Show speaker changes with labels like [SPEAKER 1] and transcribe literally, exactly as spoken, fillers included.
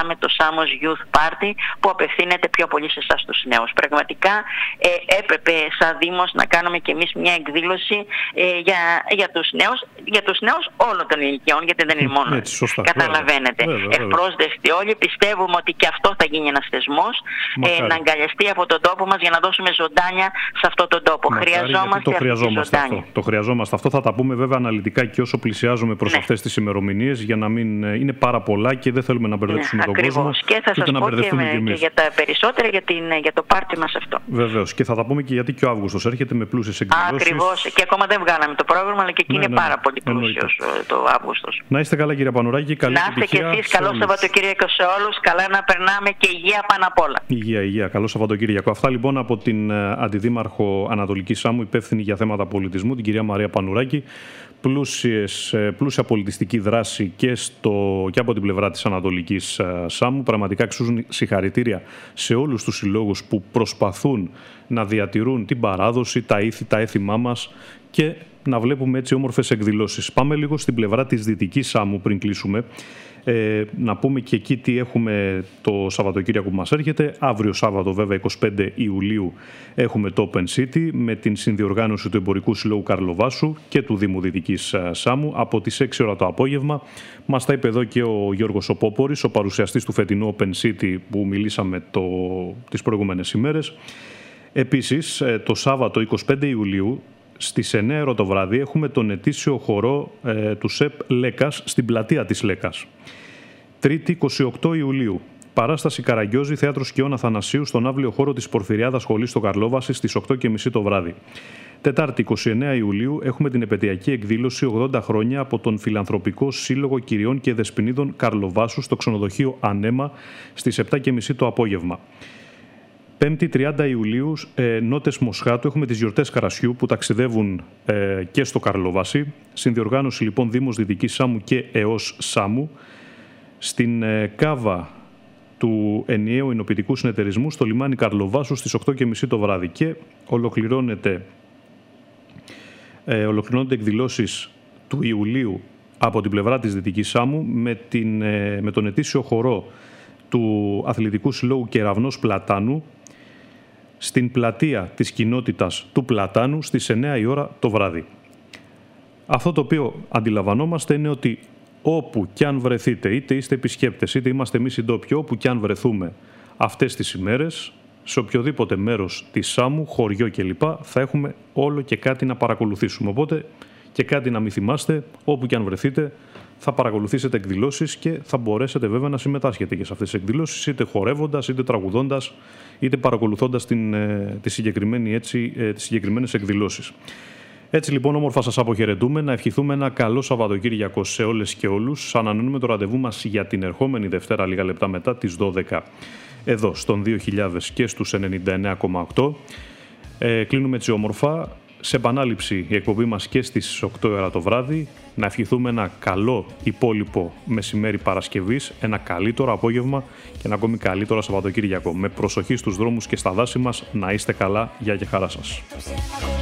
[SPEAKER 1] ξεκινάμε το Samos Youth Party, που απευθύνεται πιο πολύ σε εσάς τους νέους. Πραγματικά ε, έπρεπε σαν Δήμος να κάνουμε και εμείς μια εκδήλωση ε, για, για τους νέους, για τους νέους όλων των ηλικιών, γιατί δεν είναι μόνο.
[SPEAKER 2] Έτσι, σωστά.
[SPEAKER 1] Καταλαβαίνετε.
[SPEAKER 2] Βέβαια, βέβαια.
[SPEAKER 1] Ευπρόσδεκτοι όλοι. Πιστεύουμε ότι και αυτό θα γίνει ένας θεσμός, ε, να αγκαλιαστεί από τον τόπο μας για να δώσουμε ζωντάνια σε αυτόν τον τόπο.
[SPEAKER 2] Μακάρι,
[SPEAKER 1] χρειαζόμαστε
[SPEAKER 2] το χρειαζόμαστε
[SPEAKER 1] αυτή τη
[SPEAKER 2] αυτό. Το χρειαζόμαστε αυτό. Θα τα πούμε βέβαια αναλυτικά και όσο πλησιάζουμε προς
[SPEAKER 1] ναι.
[SPEAKER 2] αυτές τις ημερομηνίες, για να μην είναι πάρα πολλά και δεν θέλουμε να μπερδέψουμε
[SPEAKER 1] ναι,
[SPEAKER 2] τον
[SPEAKER 1] ακριβώς.
[SPEAKER 2] κόσμο.
[SPEAKER 1] Και θα σας
[SPEAKER 2] να
[SPEAKER 1] πω και, με,
[SPEAKER 2] και
[SPEAKER 1] και για τα περισσότερα για, την, για το πάρτι μας αυτό.
[SPEAKER 2] Βεβαίως. Και θα τα πούμε και γιατί και ο Αύγουστος έρχεται με πλούσιες εκδηλώσεις.
[SPEAKER 1] Ακριβώς. Και ακόμα δεν βγάλαμε το πρόγραμμα, αλλά και εκεί
[SPEAKER 2] ναι,
[SPEAKER 1] είναι
[SPEAKER 2] ναι,
[SPEAKER 1] πάρα πολύ πλούσιος το Αύγουστος.
[SPEAKER 2] Να είστε καλά, κύριε Πανουράκη. Καλή
[SPEAKER 1] να είστε και εσείς. Καλό Σαββατοκύριακο σε όλους. Καλά να περνάμε και υγεία πάνω απ' όλα.
[SPEAKER 2] Υγεία, υγεία. Καλό Σαββατοκύριακο. Αυτά λοιπόν από την Αντιδήμαρχο Ανατολικής Σάμου, υπεύθυνη για θέματα πολιτισμού, την κυρία Μαρία Πανουράκη. Πλούσιες, πλούσια πολιτιστική δράση και, στο, και από την πλευρά της Ανατολικής Σάμου. Πραγματικά αξίζουν συγχαρητήρια σε όλους τους συλλόγους που προσπαθούν να διατηρούν την παράδοση, τα ήθη, τα έθιμά μας και να βλέπουμε έτσι όμορφες εκδηλώσεις. Πάμε λίγο στην πλευρά της Δυτικής Σάμου πριν κλείσουμε. Ε, να πούμε και εκεί τι έχουμε το Σαββατοκύριακο που μας έρχεται. Αύριο Σάββατο βέβαια εικοστή πέμπτη Ιουλίου έχουμε το Open City με την συνδιοργάνωση του Εμπορικού Συλλόγου Καρλοβάσου και του Δήμου Δυτικής Σάμου από τις έξι ώρα το απόγευμα. Μας τα είπε εδώ και ο Γιώργος ο Πόπορης, ο παρουσιαστής του φετινού Open City που μιλήσαμε το, τις προηγούμενες ημέρες. Επίσης το Σάββατο εικοστή πέμπτη Ιουλίου στις εννιά ώρα το βράδυ έχουμε τον ετήσιο χορό ε, του ΣΕΠ Λέκας στην πλατεία της Λέκας. Τρίτη εικοστή όγδοη Ιουλίου, παράσταση Καραγκιόζη, Θέατρο Σκιών Αθανασίου στον αύλιο χώρο της Πορφυριάδας Σχολής στο Καρλόβαση στις οκτώ και μισή το βράδυ. Τετάρτη εικοστή ενάτη Ιουλίου έχουμε την επαιτειακή εκδήλωση ογδόντα χρόνια από τον Φιλανθρωπικό Σύλλογο Κυριών και Δεσποινίδων Καρλοβάσου στο ξενοδοχείο Ανέμα στις επτά και μισή το απόγευμα. Πέμπτη τριάντα Ιουλίου, ε, νότες Μοσχάτου, έχουμε τις γιορτές Καρασιού που ταξιδεύουν ε, και στο Καρλοβάσι. Συνδιοργάνωση λοιπόν Δήμος Δυτικής Σάμου και ΕΟΣ Σάμου. Στην ε, Κάβα του ενιαίου ενοποιητικού συνεταιρισμού στο λιμάνι Καρλοβάσου στις οκτώ και μισή το βράδυ. Και ολοκληρώνεται, ε, ολοκληρώνονται εκδηλώσεις του Ιουλίου από την πλευρά της Δυτικής Σάμου με, την, ε, με τον ετήσιο χορό του Αθλητικού Συλλόγου Κεραυνός Πλατάνου στην πλατεία της κοινότητας του Πλατάνου στις εννιά η ώρα το βράδυ. Αυτό το οποίο αντιλαμβανόμαστε είναι ότι όπου κι αν βρεθείτε, είτε είστε επισκέπτες, είτε είμαστε εμείς οι ντόπιοι, όπου κι αν βρεθούμε αυτές τις ημέρες, σε οποιοδήποτε μέρος της Σάμου, χωριό κλπ, θα έχουμε όλο και κάτι να παρακολουθήσουμε. Οπότε και κάτι να μην θυμάστε, όπου κι αν βρεθείτε, θα παρακολουθήσετε εκδηλώσεις και θα μπορέσετε βέβαια να συμμετάσχετε και σε αυτές τις εκδηλώσεις, είτε χορεύοντας, είτε τραγουδώντας, είτε παρακολουθώντας την, τη συγκεκριμένη, έτσι, τις συγκεκριμένες εκδηλώσεις. Έτσι λοιπόν όμορφα σας αποχαιρετούμε, να ευχηθούμε ένα καλό Σαββατοκύριακο σε όλες και όλους. Ανανεώνουμε το ραντεβού μας για την ερχόμενη Δευτέρα λίγα λεπτά μετά τις δώδεκα εδώ στον δύο χιλιάδες και στους ενενήντα εννέα κόμμα οκτώ. Ε, κλείνουμε έτσι όμορφα. Σε επανάληψη η εκπομπή μας και στις οκτώ ώρα το βράδυ. Να ευχηθούμε ένα καλό υπόλοιπο μεσημέρι Παρασκευής, ένα καλύτερο απόγευμα και ένα ακόμη καλύτερο Σαββατοκύριακο. Με προσοχή στους δρόμους και στα δάση μας, να είστε καλά, γεια και χαρά σας.